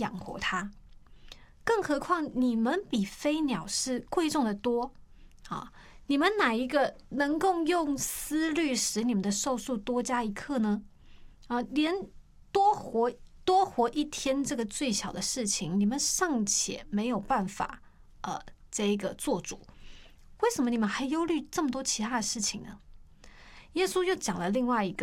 养活它。更何况你们比飞鸟是贵重的多啊！你们哪一个能够用思虑使你们的寿数多加1刻呢？啊，连多活一天这个最小的事情，你们尚且没有办法这个做主，为什么你们还忧虑这么多其他的事情呢？耶稣又讲了另外一个